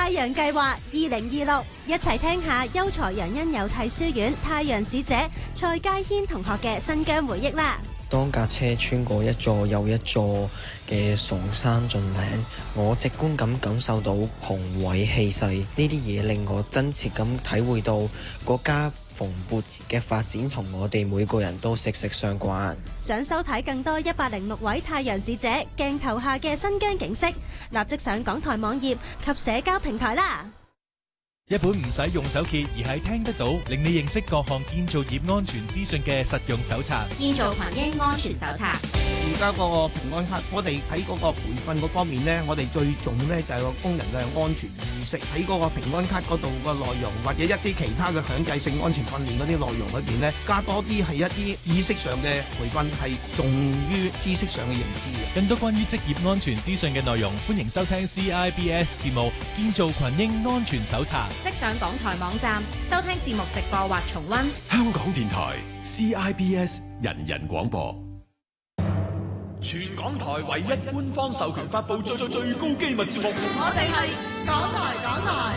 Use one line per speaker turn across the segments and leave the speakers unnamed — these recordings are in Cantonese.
太陽計劃2026，一齊聽下優才楊恩有替書院太陽使者蔡佳軒同學嘅新疆回憶啦。
當架車穿過一座又一座嘅崇山峻嶺，我直觀咁感受到宏偉氣勢，呢啲嘢令我真切咁體會到國家蓬勃嘅發展同我哋每個人都息息相關。
想收睇更多106位太陽使者鏡頭下嘅新疆景色，立即上港台網頁及社交平台啦。
一本唔使用手揭而係聽得到，令你認識各項建造業安全資訊嘅實用手冊。
建造群英安全手冊。
而家嗰個平安卡，我哋喺嗰個培訓嗰方面呢，我哋最重呢就係個工人嘅安全意識。喺嗰個平安卡嗰度個內容，或者一啲其他嘅強制性安全訓練嗰啲內容裏邊呢，加多啲係一啲意識上嘅培訓，係重於知識上嘅認知嘅。
更多關於職業安全資訊嘅內容，歡迎收聽 CIBS 節目《建造群英安全手冊》。
即上港台網站收聽節目直播或重溫。
香港電台 CIBS 人人廣播。
全港台唯一官方授權發布最高機密節目。
我哋係港台。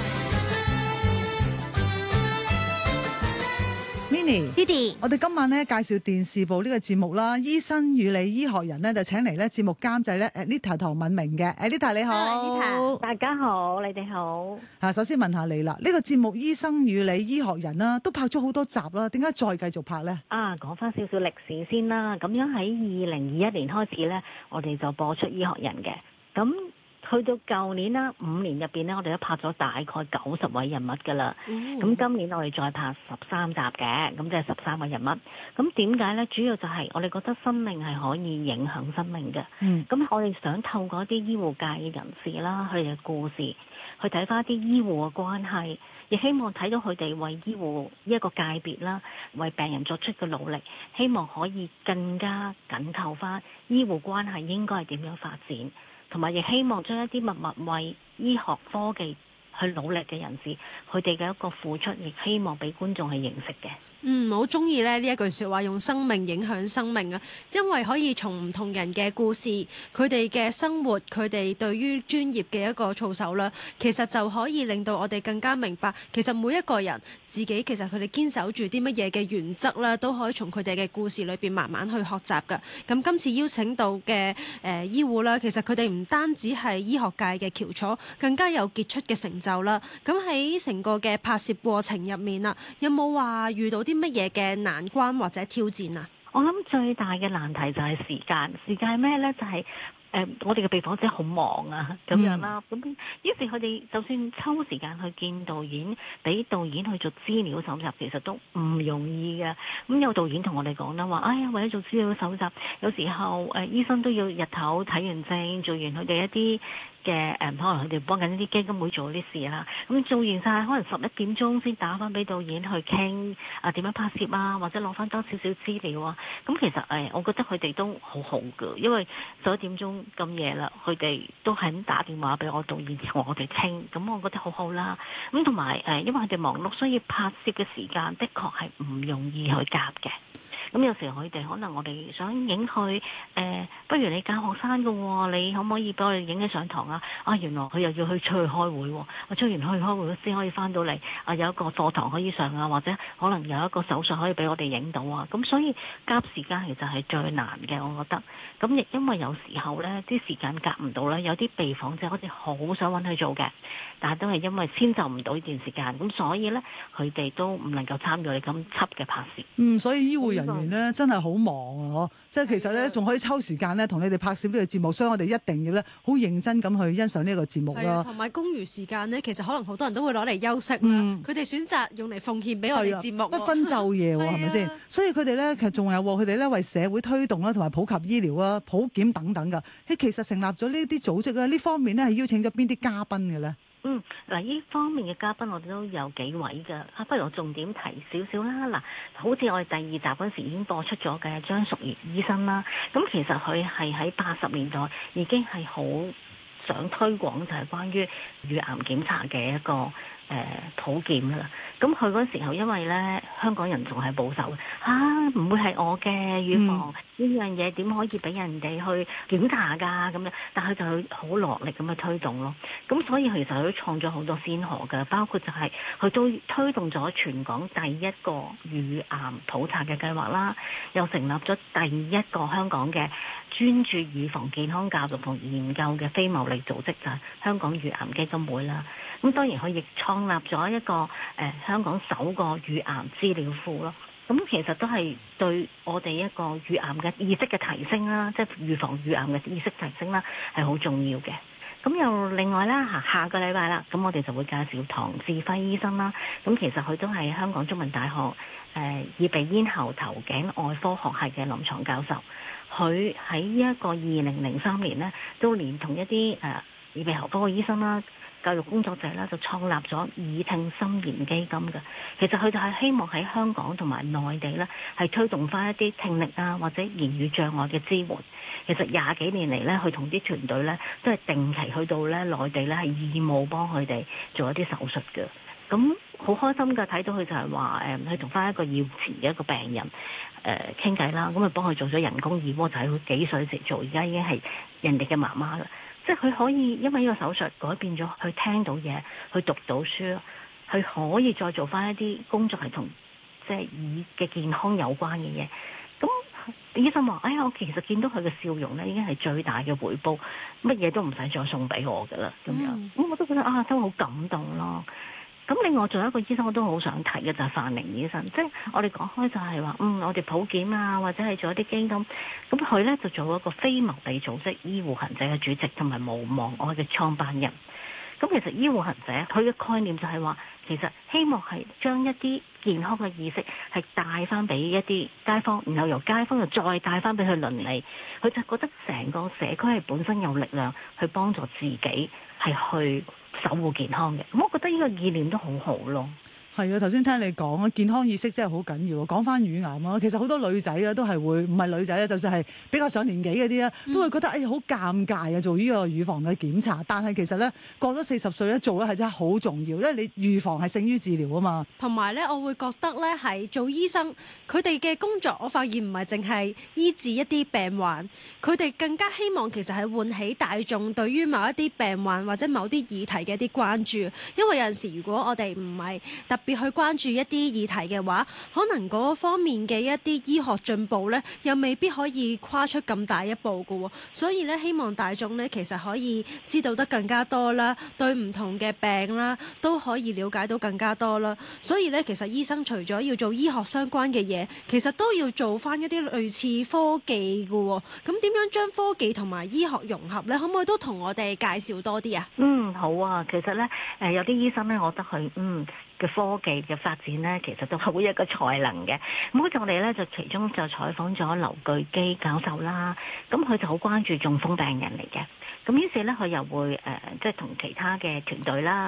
Minnie，Didi，
我哋今晚咧介紹電視部呢個節目啦，醫生與你醫學人咧就請嚟咧節目監製咧 Anita 唐敏明嘅 Anita 你好。
Anita，大家好，你哋好。
首先問下你啦，呢個節目醫生與你醫學人啦，都拍咗好多集啦，點解再繼續拍呢？
講翻少少歷史先啦。咁樣喺2021年開始咧，我哋就播出醫學人嘅。咁去到舊年啦，5年入邊咧，我哋都拍咗大概90位人物噶啦。咁今年我哋再拍13集嘅，咁即係13個人物。咁點解咧？主要就係我哋覺得生命係可以影響生命嘅。咁我哋想透過一啲醫護界嘅人士啦，佢哋嘅故事，去睇翻一啲醫護嘅關係，亦希望睇到佢哋為醫護一個界別啦，為病人作出嘅努力，希望可以更加緊扣翻醫護關係應該係點樣發展。同埋亦希望將一啲默默為醫學科技去努力嘅人士，佢哋嘅一個付出，亦希望俾觀眾去認識嘅。
我好中意呢一句説話，用生命影響生命啊！因為可以從唔同人嘅故事、佢哋嘅生活、佢哋對於專業嘅一個操守啦，其實就可以令到我哋更加明白，其實每一個人自己其實佢哋堅守住啲乜嘢嘅原則啦，都可以從佢哋嘅故事裏邊慢慢去學習㗎。咁今次邀請到嘅醫護啦，其實佢哋唔單止係醫學界嘅翹楚，更加有傑出嘅成就啦。咁喺成個嘅拍攝過程入面啊，有冇話遇到啲乜嘢嘅難關或者挑戰啊？
我諗最大嘅難題就係時間。時間係咩呢？就係我哋嘅被訪者好忙啊，咁樣啦。咁於是佢哋就算抽時間去見導演，俾導演去做資料搜集，其實都唔容易嘅。咁有導演同我哋講啦，話哎呀，為咗做資料搜集，有時候醫生都要日頭睇完症，做完佢哋一啲嘅可能佢哋幫緊一啲基金會做啲事啦，咁做完晒可能11點鐘先打翻俾導演去傾點樣拍攝啊，或者攞翻多少少資料啊。咁其實我覺得佢哋都好好㗎，因為11點鐘咁夜啦，佢哋都係咁打電話俾我導演同我哋傾，咁我覺得好好啦。咁同埋因為佢哋忙碌，所以拍攝嘅時間的確係唔容易去夾嘅。咁有時佢哋可能我哋想影佢不如你教學生嘅喎，你可唔可以幫我哋影起上堂啊？原來佢又要出去開會喎，我出完去開會先可以翻到嚟有一個課堂可以上啊，或者可能有一個手術可以俾我哋影到啊。咁所以夾時間其實係最難嘅，我覺得。咁亦因為有時候呢啲時間夾唔到呢，有啲被訪者好似好想揾佢做嘅，但係都係因為遷就唔到呢段時間，咁所以呢，佢哋都唔能夠參與你咁輯嘅拍攝。
所以醫護人員咧真係好忙啊！即係其實咧仲可以抽時間咧同你哋拍攝呢個節目，所以我哋一定要咧好認真咁去欣賞呢個節目啦。
同埋公餘時間呢，其實可能好多人都會攞嚟休息啦。佢哋選擇用嚟奉獻俾我哋節目，
不分晝夜喎，係咪先？所以佢哋咧其實仲有佢哋咧為社會推動啦，同埋普及醫療啦、普檢等等㗎。其實成立咗呢啲組織咧，呢方面咧係邀請咗邊啲嘉賓嘅咧？
呢方面嘅嘉賓我哋都有幾位㗎，不如我重點提少少啦。嗱，好似我哋第2集嗰時已經播出咗嘅張淑儀醫生啦，咁其實佢係喺80年代已經係好想推廣就係關於乳癌檢查嘅一個普檢啦。咁佢嗰時候因為咧香港人仲係保守嘅，唔會係我嘅預防呢樣嘢點可以俾人哋去檢查㗎咁樣，但係佢就好落力咁去推動咯。咁所以其實佢都創咗好多先河嘅，包括就係佢都推動咗全港第一個乳癌普查嘅計劃啦，又成立咗第一個香港嘅專注預防健康教育同研究嘅非牟利組織，就係香港乳癌基金會啦。咁當然佢亦創立咗一個香港首個乳癌資料庫咯。咁其實都係對我哋一個乳癌嘅意識嘅提升啦，即係預防乳癌嘅意識提升啦，係好重要嘅。咁又另外啦，下個禮拜啦，咁我哋就會介紹唐志輝醫生啦。咁其實佢都係香港中文大學耳鼻咽喉頭頸外科學系嘅臨床教授。佢喺呢一個2003年呢，都連同一啲耳鼻喉科嘅醫生啦、教育工作者啦，就創立咗耳聽心研基金嘅。其實佢就係希望喺香港同埋內地呢，係推動翻一啲聽力啊或者言語障礙嘅支援。其實20幾年嚟呢，佢同啲團隊呢，都係定期去到呢內地呢，係義務幫佢哋做一啲手術嘅。咁好開心㗎，睇到佢就係話佢同翻一個要錢嘅一個病人傾偈啦，咁佢幫佢做咗人工耳蝸，就係佢幾歲時做，而家已經係人哋嘅媽媽啦。即係佢可以因為呢個手術改變咗佢聽到嘢，佢讀到書，佢可以再做翻一啲工作係同即係耳嘅健康有關嘅嘢。咁醫生話：我其實見到佢嘅笑容咧，已經係最大嘅回報，乜嘢都唔使再送俾我㗎啦。咁樣，咁我都覺得真係好感動咯。咁另外仲有一個醫生我都好想提嘅就係范寧醫生，即係我哋講開就係話，我哋普檢啊，或者係做一啲基金，咁佢咧就做一個非牟利組織醫護行者嘅主席同埋無望愛嘅創辦人。咁其實醫護行者佢嘅概念就係話，其實希望係將一啲健康嘅意識係帶翻俾一啲街坊，然後由街坊又再帶翻俾佢鄰里，佢就覺得成個社區係本身有力量去幫助自己係去守護健康嘅。咁我覺得呢個意念都好好咯。
係啊，頭先聽你講啊，健康意識真係好緊要啊！講翻乳癌啊，其實好多女仔啊都係會，唔係女仔啊，就算係比較上年紀嗰啲咧，都會覺得好尷尬啊，做呢個乳房嘅檢查。但係其實咧過咗40歲咧做咧係真係好重要，因為你預防係勝於治療啊嘛。
同埋咧，我會覺得咧係做醫生，佢哋嘅工作我發現唔係淨係醫治一啲病患，佢哋更加希望其實係喚起大眾對於某一啲病患或者某啲議題嘅一啲關注。因為有陣時如果我哋唔係特別去關注一啲議題嘅話，可能嗰方面嘅一啲醫學進步呢，又未必可以跨出咁大一步㗎喎。所以呢，希望大眾呢，其實可以知道得更加多啦，對唔同嘅病啦都可以了解到更加多啦。所以呢，其實醫生除咗要做醫學相關嘅嘢，其實都要做翻一啲類似科技㗎喎。咁點樣將科技同埋醫學融合呢？可唔可以都同我哋介紹多啲啊？
好啊。其實呢，有啲醫生呢，我覺得佢嘅科技嘅發展呢，其實都好一個才能嘅。咁好似我哋呢，就其中就採訪咗劉巨基教授啦。咁佢就好關注中風病人嚟嘅。咁於是呢，佢又會即係同其他嘅團隊啦。